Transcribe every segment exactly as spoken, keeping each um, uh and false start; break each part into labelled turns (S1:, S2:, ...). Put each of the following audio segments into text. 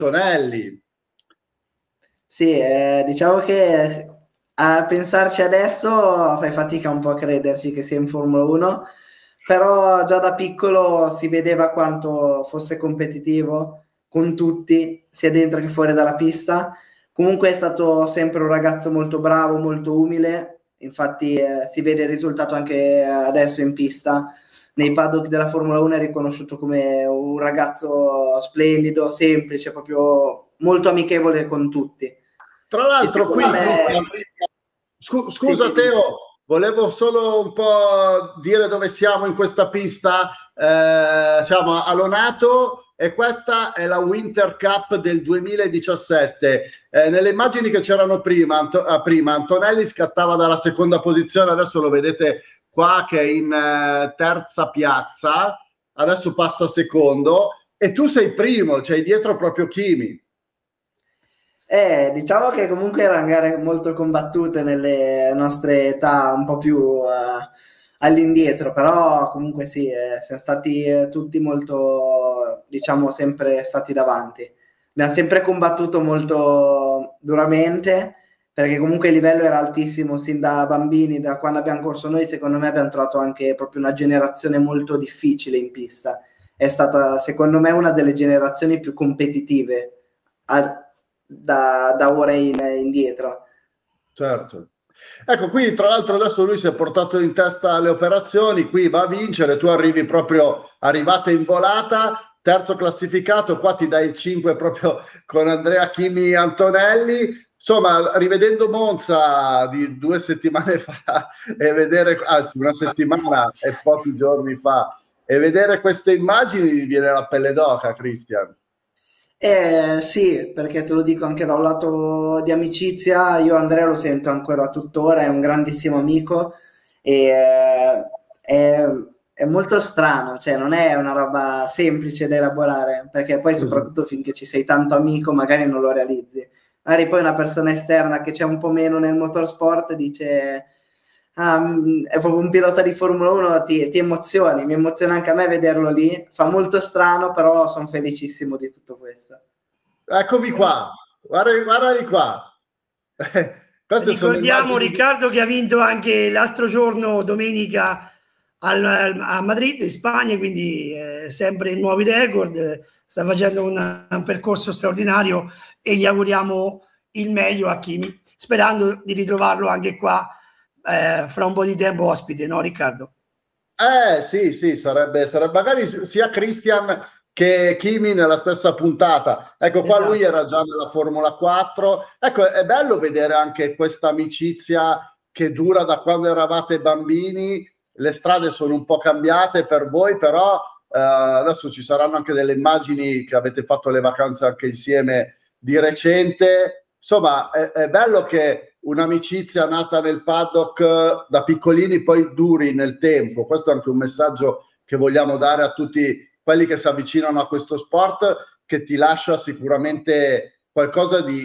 S1: Antonelli.
S2: Sì, eh, diciamo che a pensarci adesso fai fatica un po' a crederci che sia in Formula uno, però già da piccolo si vedeva quanto fosse competitivo con tutti, sia dentro che fuori dalla pista. Comunque è stato sempre un ragazzo molto bravo, molto umile, infatti eh, si vede il risultato anche adesso in pista. Nei paddock della Formula uno è riconosciuto come un ragazzo splendido, semplice, proprio molto amichevole con tutti.
S1: Tra
S2: E
S1: l'altro qui,
S2: secondo me,
S1: scu-
S2: sì,
S1: scusa
S2: sì, sì.
S1: Teo, volevo solo un po' dire dove siamo in questa pista. Eh, siamo a Lonato e questa è la Winter Cup del duemiladiciassette. Eh, nelle immagini che c'erano prima, Anto- ah, prima, Antonelli scattava dalla seconda posizione, adesso lo vedete qua che è in eh, terza piazza, adesso passa secondo e tu sei primo, c'hai dietro proprio Kimi.
S2: Eh, diciamo che comunque erano gare molto combattute nelle nostre età un po' più eh, all'indietro, però comunque sì, eh, siamo stati eh, tutti molto, diciamo, sempre stati davanti. Abbiamo sempre combattuto molto duramente, perché comunque il livello era altissimo sin da bambini, da quando abbiamo corso noi, secondo me abbiamo trovato anche proprio una generazione molto difficile in pista. È stata, secondo me, una delle generazioni più competitive a- da, da ora in, indietro.
S1: Certo. Ecco, qui tra l'altro adesso lui si è portato in testa le operazioni, qui va a vincere, tu arrivi proprio, arrivate in volata, terzo classificato, qua ti dai il cinque proprio con Andrea Chimi Antonelli. Insomma, rivedendo Monza di due settimane fa e vedere, anzi una settimana e pochi giorni fa, e vedere queste immagini mi viene la pelle d'oca, Christian.
S2: Eh, sì, perché te lo dico anche da un lato di amicizia, io Andrea lo sento ancora tuttora, è un grandissimo amico e eh, è, è molto strano, cioè non è una roba semplice da elaborare, perché poi
S1: Esatto.
S2: soprattutto finché ci sei tanto amico magari non lo realizzi. Magari poi una persona esterna che c'è un po' meno nel motorsport dice ah, mm, è proprio un pilota di Formula uno, ti, ti emozioni, mi emoziona anche a me vederlo lì, fa molto strano, però sono felicissimo di tutto questo.
S1: Eccomi qua, guarda, guardali qua. Queste sono
S3: Ricordiamo
S1: immagini di...
S3: Riccardo che ha vinto anche l'altro giorno, domenica, al- a Madrid, in Spagna, quindi eh, sempre nuovi record, sta facendo un, un percorso straordinario e gli auguriamo il meglio a Kimi, sperando di ritrovarlo anche qua eh, fra un po' di tempo ospite, no Riccardo?
S1: Eh sì, sì, sarebbe, sarebbe magari sia Christian che Kimi nella stessa puntata. Ecco, qua lui
S3: Esatto.
S1: era già nella Formula quattro. Ecco, è bello vedere anche questa amicizia che dura da quando eravate bambini. Le strade sono un po' cambiate per voi, però eh, adesso ci saranno anche delle immagini che avete fatto le vacanze anche insieme di recente. Insomma, è, è bello che un'amicizia nata nel paddock eh, da piccolini poi duri nel tempo. Questo è anche un messaggio che vogliamo dare a tutti quelli che si avvicinano a questo sport, che ti lascia sicuramente qualcosa di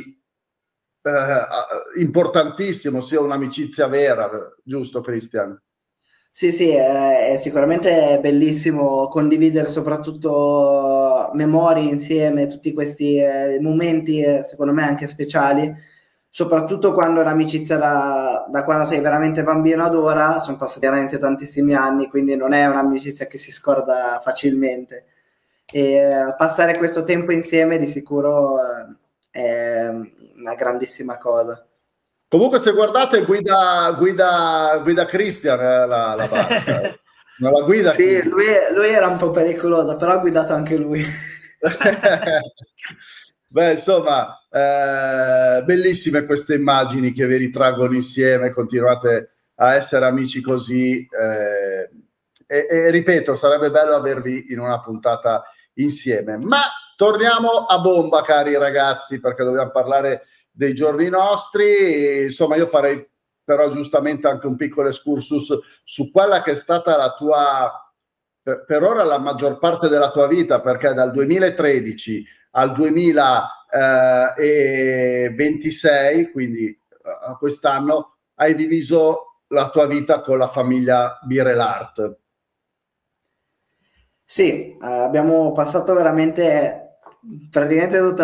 S1: eh, importantissimo, sia un'amicizia vera, giusto Christian?
S2: Sì, sì, è, è sicuramente bellissimo condividere soprattutto memorie insieme, tutti questi eh, momenti, eh, secondo me anche speciali, soprattutto quando l'amicizia da, da quando sei veramente bambino ad ora, sono passati veramente tantissimi anni, quindi non è un'amicizia che si scorda facilmente. E eh, passare questo tempo insieme di sicuro eh, è una grandissima cosa.
S1: Comunque se guardate guida, guida, guida Christian eh, la, la barca, non la guida
S2: Sì,
S1: chi?
S2: lui, lui era un po' pericoloso, però ha guidato anche lui.
S1: Beh, insomma, eh, bellissime queste immagini che vi ritraggono insieme, continuate a essere amici così. eh, e, e ripeto, sarebbe bello avervi in una puntata insieme. Ma torniamo a bomba, cari ragazzi, perché dobbiamo parlare dei giorni nostri. Insomma, io farei però giustamente anche un piccolo excursus su quella che è stata la tua, per, per ora la maggior parte della tua vita, perché dal duemilatredici al duemilaventisei, quindi a quest'anno, hai diviso la tua vita con la famiglia Birelart.
S2: Sì, eh, abbiamo passato veramente praticamente tutta